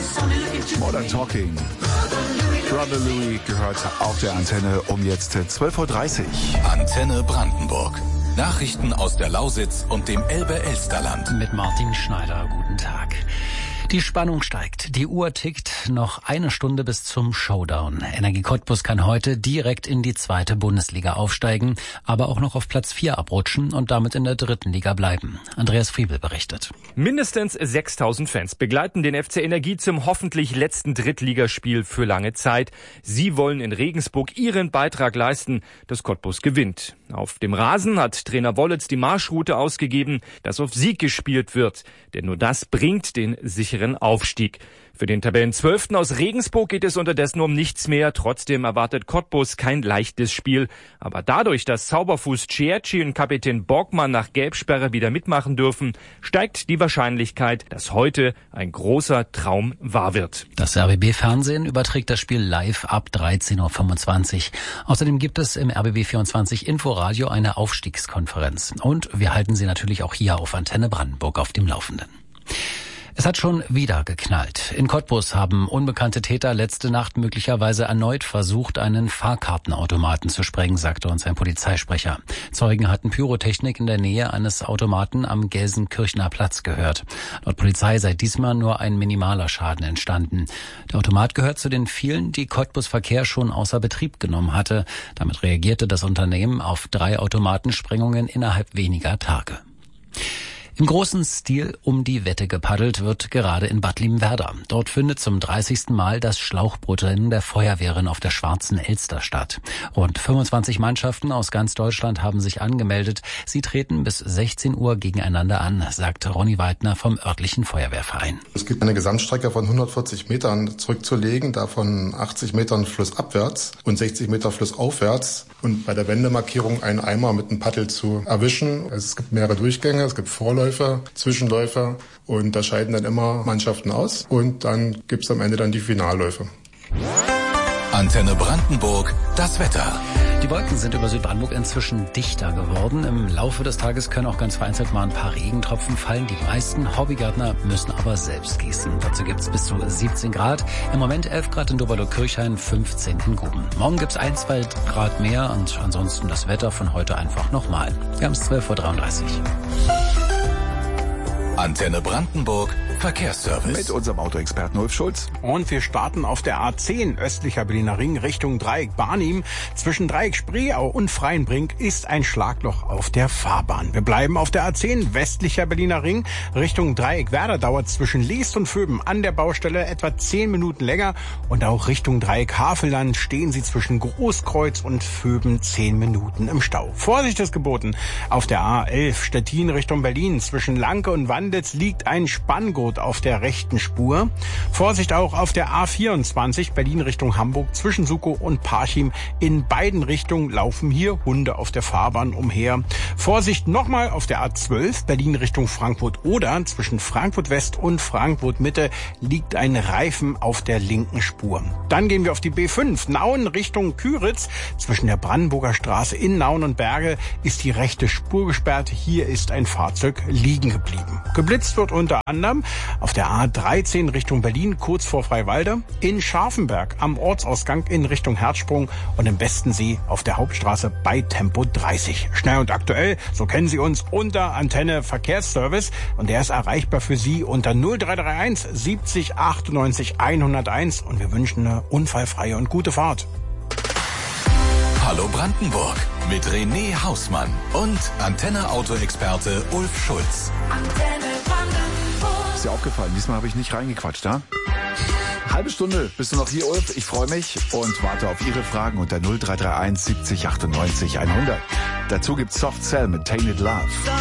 Modern Talking. Brother Louis gehört auf der Antenne um jetzt 12.30 Uhr. Antenne Brandenburg. Nachrichten aus der Lausitz und dem Elbe-Elsterland. Mit Martin Schneider, guten Tag. Die Spannung steigt. Die Uhr tickt. Noch eine Stunde bis zum Showdown. Energie Cottbus kann heute direkt in die 2. Bundesliga aufsteigen, aber auch noch auf Platz 4 abrutschen und damit in der 3. Liga bleiben. Andreas Friebel berichtet. Mindestens 6.000 Fans begleiten den FC Energie zum hoffentlich letzten Drittligaspiel für lange Zeit. Sie wollen in Regensburg ihren Beitrag leisten, dass Cottbus gewinnt. Auf dem Rasen hat Trainer Wollitz die Marschroute ausgegeben, dass auf Sieg gespielt wird. Denn nur das bringt den sicheren Aufstieg. Für den Tabellenzwölften aus Regensburg geht es unterdessen um nichts mehr. Trotzdem erwartet Cottbus kein leichtes Spiel. Aber dadurch, dass Zauberfuß Ciecci und Kapitän Borgmann nach Gelbsperre wieder mitmachen dürfen, steigt die Wahrscheinlichkeit, dass heute ein großer Traum wahr wird. Das RBB-Fernsehen überträgt das Spiel live ab 13.25 Uhr. Außerdem gibt es im RBB24 Inforadio eine Aufstiegskonferenz. Und wir halten Sie natürlich auch hier auf Antenne Brandenburg auf dem Laufenden. Es hat schon wieder geknallt. In Cottbus haben unbekannte Täter letzte Nacht möglicherweise erneut versucht, einen Fahrkartenautomaten zu sprengen, sagte uns ein Polizeisprecher. Zeugen hatten Pyrotechnik in der Nähe eines Automaten am Gelsenkirchener Platz gehört. Laut Polizei sei diesmal nur ein minimaler Schaden entstanden. Der Automat gehört zu den vielen, die Cottbus Verkehr schon außer Betrieb genommen hatte. Damit reagierte das Unternehmen auf 3 Automatensprengungen innerhalb weniger Tage. Im großen Stil um die Wette gepaddelt wird gerade in Bad Liebenwerda. Dort findet zum 30. Mal das Schlauchbootrennen der Feuerwehren auf der Schwarzen Elster statt. Rund 25 Mannschaften aus ganz Deutschland haben sich angemeldet. Sie treten bis 16 Uhr gegeneinander an, sagt Ronny Weidner vom örtlichen Feuerwehrverein. Es gibt eine Gesamtstrecke von 140 Metern zurückzulegen, davon 80 Metern flussabwärts und 60 Meter flussaufwärts. Und bei der Wendemarkierung einen Eimer mit einem Paddel zu erwischen. Es gibt mehrere Durchgänge, es gibt Vorläufer, Zwischenläufer und da scheiden dann immer Mannschaften aus und dann gibt's am Ende dann die Finalläufe. Antenne Brandenburg, das Wetter. Die Wolken sind über Südbrandenburg inzwischen dichter geworden. Im Laufe des Tages können auch ganz vereinzelt mal ein paar Regentropfen fallen. Die meisten Hobbygärtner müssen aber selbst gießen. Dazu gibt's bis zu 17 Grad. Im Moment 11 Grad in Doberlo-Kirchhain, 15 in Guben. Morgen gibt's 1-2 Grad mehr und ansonsten das Wetter von heute einfach nochmal. Wir haben es 12.33 Uhr. Antenne Brandenburg, Verkehrsservice. Mit unserem Autoexperten Ulf Schulz. Und wir starten auf der A10 östlicher Berliner Ring Richtung Dreieck Barnim. Zwischen Dreieck Spreeau und Freienbrink ist ein Schlagloch auf der Fahrbahn. Wir bleiben auf der A10 westlicher Berliner Ring Richtung Dreieck Werder. Dauert zwischen Leest und Vöben an der Baustelle etwa 10 Minuten länger. Und auch Richtung Dreieck Havelland stehen Sie zwischen Großkreuz und Vöben 10 Minuten im Stau. Vorsicht ist geboten. Auf der A11 Stettin Richtung Berlin zwischen Lanke und Wandlitz liegt ein Spanngurt auf der rechten Spur. Vorsicht auch auf der A24 Berlin Richtung Hamburg zwischen Sukow und Parchim. In beiden Richtungen laufen hier Hunde auf der Fahrbahn umher. Vorsicht nochmal auf der A12 Berlin Richtung Frankfurt-Oder. Zwischen Frankfurt West und Frankfurt Mitte liegt ein Reifen auf der linken Spur. Dann gehen wir auf die B5 Nauen Richtung Küritz. Zwischen der Brandenburger Straße in Nauen und Berge ist die rechte Spur gesperrt. Hier ist ein Fahrzeug liegen geblieben. Geblitzt wird unter anderem auf der A13 Richtung Berlin kurz vor Freiwalde, in Scharfenberg am Ortsausgang in Richtung Herzsprung und im Westensee auf der Hauptstraße bei Tempo 30. Schnell und aktuell, so kennen Sie uns unter Antenne Verkehrsservice und der ist erreichbar für Sie unter 0331 70 98 101 und wir wünschen eine unfallfreie und gute Fahrt. Hallo Brandenburg mit René Hausmann und Antenne-Autoexperte Ulf Schulz. Antenne Brandenburg. Ist dir aufgefallen, diesmal habe ich nicht reingequatscht, ja? Halbe Stunde bist du noch hier, Ulf. Ich freue mich und warte auf Ihre Fragen unter 0331 70 98 100. Dazu gibt's Soft Cell mit Tainted Love.